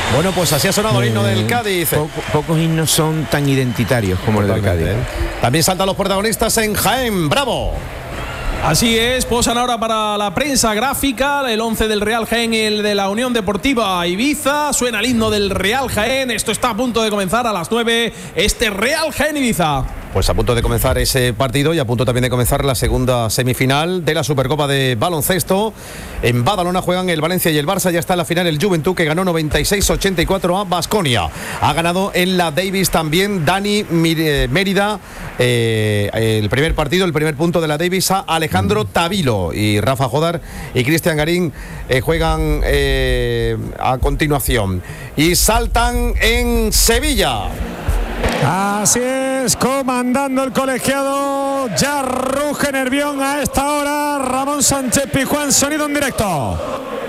Bueno, pues así ha sonado el himno del Cádiz. Pocos himnos son tan identitarios como el del Cádiz. También saltan los protagonistas en Jaén. ¡Bravo! Así es, posan ahora para la prensa gráfica el 11 del Real Jaén y el de la Unión Deportiva Ibiza. Suena el himno del Real Jaén. Esto está a punto de comenzar a las 9. Real Jaén Ibiza. Pues a punto de comenzar ese partido y a punto también de comenzar la segunda semifinal de la Supercopa de baloncesto. En Badalona juegan el Valencia y el Barça. Ya está en la final el Juventud, que ganó 96-84 a Baskonia. Ha ganado en la Davis también Dani Mérida. El primer partido, el primer punto de la Davis a Alejandro Tavilo. Y Rafa Jodar y Cristian Garín juegan a continuación. Y saltan en Sevilla. Así es, comandando el colegiado, ya ruge Nervión a esta hora. Ramón Sánchez Pizjuán, sonido en directo.